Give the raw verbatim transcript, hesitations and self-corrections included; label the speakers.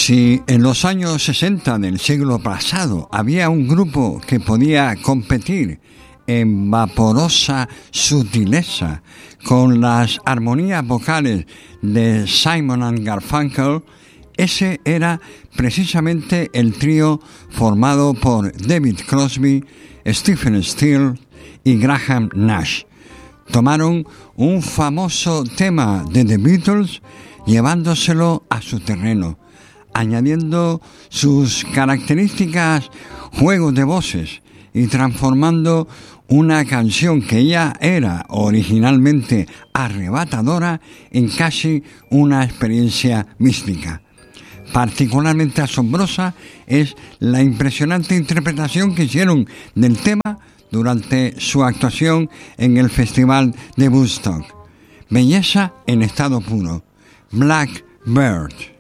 Speaker 1: Si en los años sesenta del siglo pasado había un grupo que podía competir en vaporosa sutileza con las armonías vocales de Simon and Garfunkel, ese era precisamente el trío formado por David Crosby, Stephen Stills y Graham Nash. Tomaron un famoso tema de The Beatles llevándoselo a su terreno, añadiendo sus características juegos de voces y transformando una canción que ya era originalmente arrebatadora en casi una experiencia mística. Particularmente asombrosa es la impresionante interpretación que hicieron del tema durante su actuación en el Festival de Woodstock. Belleza en estado puro. Blackbird.